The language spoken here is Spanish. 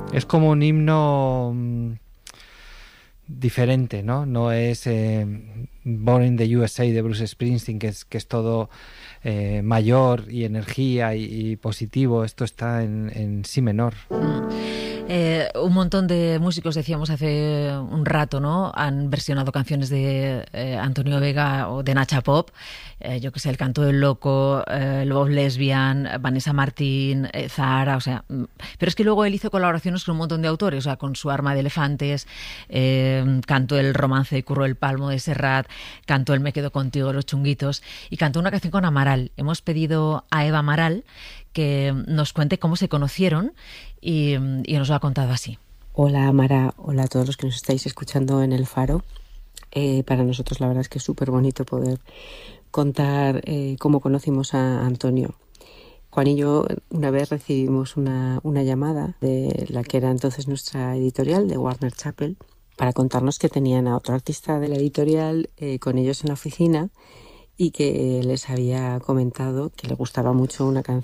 Es como un himno diferente, ¿no? No es Born in the USA de Bruce Springsteen, que es todo mayor y energía y positivo. Esto está en si menor. Un montón de músicos, decíamos hace un rato, ¿no? Han versionado canciones de Antonio Vega o de Nacha Pop. Yo que sé, El Canto del Loco, Love Lesbian, Vanessa Martín, Zahara, o sea... Pero es que luego él hizo colaboraciones con un montón de autores, o sea, con Su Arma de Elefantes, cantó el romance de Curro el Palmo de Serrat, cantó el Me Quedo Contigo de Los Chunguitos y cantó una canción con Amaral. Hemos pedido a Eva Amaral que nos cuente cómo se conocieron y nos lo ha contado así. Hola Mara, hola a todos los que nos estáis escuchando en El Faro. Para nosotros la verdad es que es súper bonito poder contar cómo conocimos a Antonio. Juan y yo una vez recibimos una llamada de la que era entonces nuestra editorial, de Warner Chappell, para contarnos que tenían a otro artista de la editorial con ellos en la oficina y que les había comentado que le gustaba mucho una canción